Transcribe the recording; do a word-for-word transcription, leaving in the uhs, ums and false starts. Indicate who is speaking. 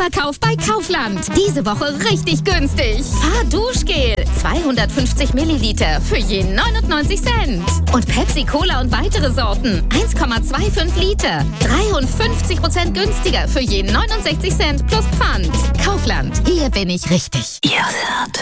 Speaker 1: Superkauf bei Kaufland. Diese Woche richtig günstig. Fahrduschgel zweihundertfünfzig Milliliter für je neunundneunzig Cent. Und Pepsi Cola und weitere Sorten eins Komma fünfundzwanzig Liter. dreiundfünfzig Prozent günstiger für je neunundsechzig Cent plus Pfand. Kaufland, hier bin ich richtig.
Speaker 2: Ihr hört